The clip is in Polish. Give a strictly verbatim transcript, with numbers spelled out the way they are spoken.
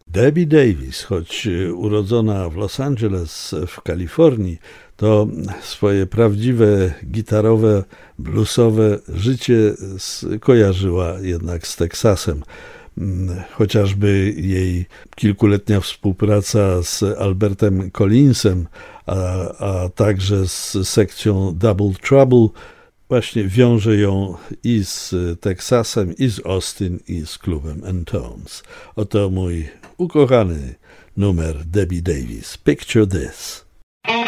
Debbie Davis, choć urodzona w Los Angeles w Kalifornii, to swoje prawdziwe gitarowe, bluesowe życie kojarzyła jednak z Teksasem. Chociażby jej kilkuletnia współpraca z Albertem Collinsem, a, a także z sekcją Double Trouble właśnie wiąże ją i z Teksasem, i z Austin, i z klubem N-Tones. Oto mój ukochany numer Debbie Davis. Picture This.